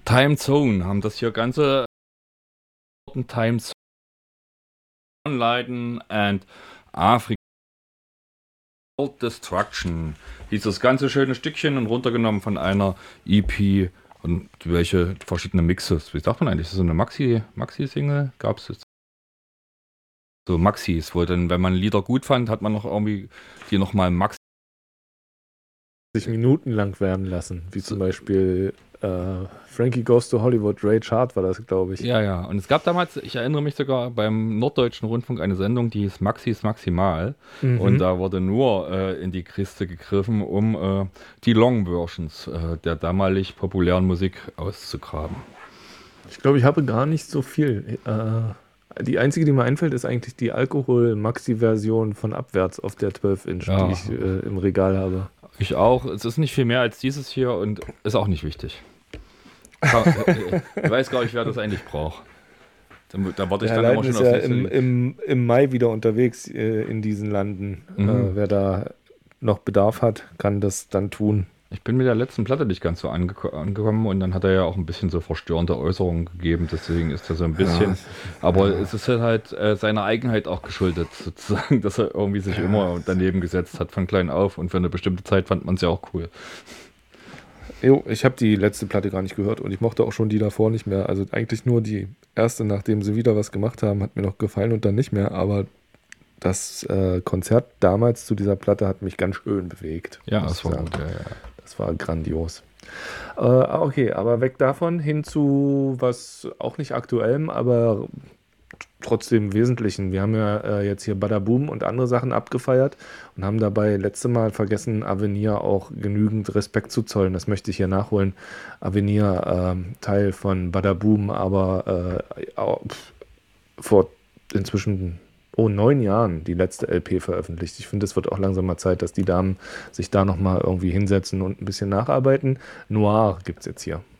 Time Zone haben das hier ganze Time Zone Leiden and Africa Destruction. Hieß das ganze schöne Stückchen und runtergenommen von einer EP und welche verschiedene Mixes. Wie sagt man eigentlich? Ist das so eine Maxi-Single? Gab es jetzt so Maxis, wo dann, wenn man Lieder gut fand, hat man noch irgendwie die nochmal Maxi. Sich Minuten lang werden lassen, wie zum Beispiel Frankie Goes to Hollywood, Ray Chart war das, glaube ich. Ja. Und es gab damals, ich erinnere mich sogar beim Norddeutschen Rundfunk eine Sendung, die hieß Maxis Maximal. Und da wurde nur in die Kiste gegriffen, um die Long-Versions der damalig populären Musik auszugraben. Ich glaube, ich habe gar nicht so viel. Die einzige, die mir einfällt, ist eigentlich die Alkohol-Maxi-Version von Abwärts auf der 12-Inch, die ich im Regal habe. Ich auch. Es ist nicht viel mehr als dieses hier und ist auch nicht wichtig. Ich weiß gar nicht, wer das eigentlich braucht. Da warte ich dann immer schon auf im Mai wieder unterwegs in diesen Landen. Wer da noch Bedarf hat, kann das dann tun. Ich bin mit der letzten Platte nicht ganz so angekommen und dann hat er ja auch ein bisschen so verstörende Äußerungen gegeben, deswegen ist er so ein bisschen, aber es ist halt seiner Eigenheit auch geschuldet, sozusagen, dass er irgendwie sich immer daneben gesetzt hat von klein auf und für eine bestimmte Zeit fand man es ja auch cool. Jo, ich habe die letzte Platte gar nicht gehört und ich mochte auch schon die davor nicht mehr, also eigentlich nur die erste, nachdem sie wieder was gemacht haben, hat mir noch gefallen und dann nicht mehr, aber das Konzert damals zu dieser Platte hat mich ganz schön bewegt. Ja, das war gut, Das war grandios. Okay, aber weg davon hin zu was auch nicht aktuellem, aber trotzdem Wesentlichen. Wir haben ja jetzt hier Badaboom und andere Sachen abgefeiert und haben dabei letzte Mal vergessen, Avenir auch genügend Respekt zu zollen. Das möchte ich hier nachholen. Avenir, Teil von Badaboom, aber vor inzwischen 9 Jahren die letzte LP veröffentlicht. Ich finde, es wird auch langsam mal Zeit, dass die Damen sich da nochmal irgendwie hinsetzen und ein bisschen nacharbeiten. Noir gibt es jetzt hier.